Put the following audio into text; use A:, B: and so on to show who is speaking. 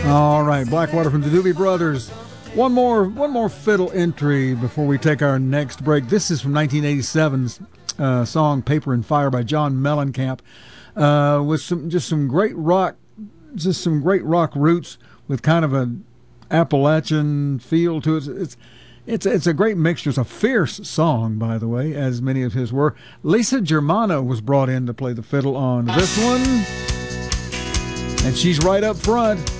A: All right, Blackwater from the Doobie Brothers. One more fiddle entry before we take our next break. This is from 1987's song "Paper and Fire" by John Mellencamp, with some great rock, roots with kind of an Appalachian feel to it. It's a great mixture. It's a fierce song, by the way, as many of his were. Lisa Germano was brought in to play the fiddle on this one, and she's right up front.